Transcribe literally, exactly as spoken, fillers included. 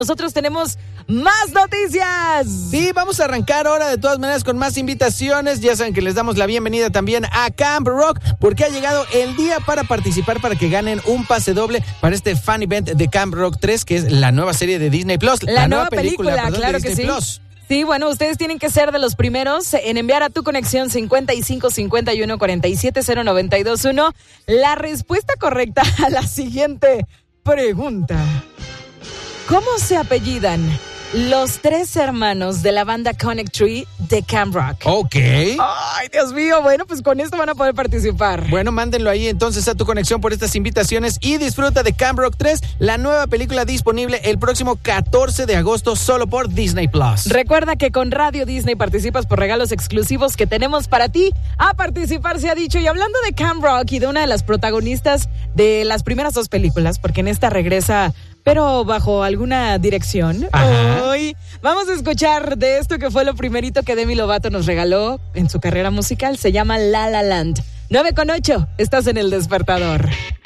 Nosotros tenemos más noticias. Sí, vamos a arrancar ahora de todas maneras con más invitaciones. Ya saben que les damos la bienvenida también a Camp Rock, porque ha llegado el día para participar para que ganen un pase doble para este fan event de Camp Rock tres, que es la nueva serie de Disney Plus. La, la nueva, nueva película, película perdón, claro de Disney que sí. Plus. Sí, bueno, ustedes tienen que ser de los primeros en enviar a tu conexión cincuenta y cinco cincuenta y uno cuarenta y siete cero noventa y dos uno la respuesta correcta a la siguiente pregunta. ¿Cómo se apellidan los tres hermanos de la banda Connect Tree de Camp Rock? Ok. Ay, Dios mío. Bueno, pues con esto van a poder participar. Bueno, mándenlo ahí entonces a tu conexión por estas invitaciones y disfruta de Camp Rock tres, la nueva película disponible el próximo catorce de agosto solo por Disney Plus. Recuerda que con Radio Disney participas por regalos exclusivos que tenemos para ti. A participar se ha dicho. Y hablando de Camp Rock y de una de las protagonistas de las primeras dos películas, porque en esta regresa, pero bajo alguna dirección. Ajá. Hoy vamos a escuchar de esto que fue lo primerito que Demi Lovato nos regaló en su carrera musical. Se llama La La Land. nueve con ocho, estás en El Despertador.